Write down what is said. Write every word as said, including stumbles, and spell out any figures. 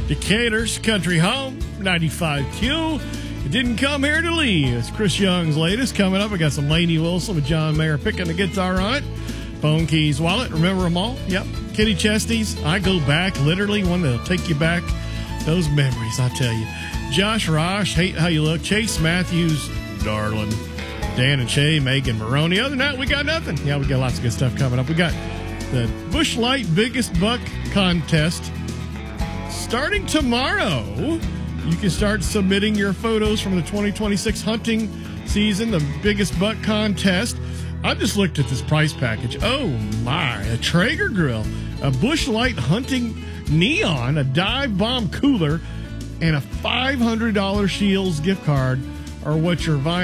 Decatur's Country Home, ninety-five Q. It didn't come here to leave. It's Chris Young's latest. Coming up, I got some Lainey Wilson with John Mayer picking the guitar on it. Phone Keys Wallet, remember them all? Yep. Kitty Chesties, I go back, literally, one that'll take you back. Those memories, I tell you. Josh Rosh, Hate How You Look. Chase Matthews, darling. Dan and Shay, Megan Maroney. Other than that, we got nothing. Yeah, we got lots of good stuff coming up. We got the Busch Light Biggest Buck Contest starting tomorrow. You can start submitting your photos from the twenty twenty-six hunting season, the Biggest Buck Contest. I just looked at this price package. Oh, my. A Traeger grill, a Busch Light hunting neon, a dive bomb cooler, and a five hundred dollars Shields gift card are what you're vying